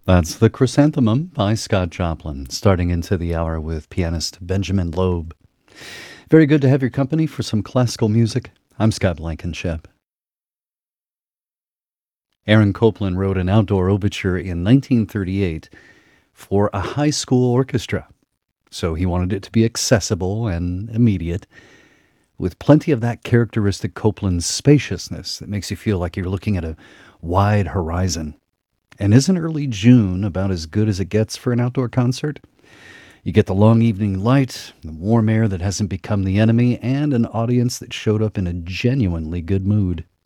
That's The Chrysanthemum by Scott Joplin, starting into the hour with pianist Benjamin Loeb. Very good to have your company for some classical music. I'm Scott Blankenship. Aaron Copland wrote an outdoor overture in 1938 for a high school orchestra. So he wanted it to be accessible and immediate, with plenty of that characteristic Copland spaciousness that makes you feel like you're looking at a wide horizon. And isn't early June about as good as it gets for an outdoor concert? You get the long evening light, the warm air that hasn't become the enemy, and an audience that showed up in a genuinely good mood.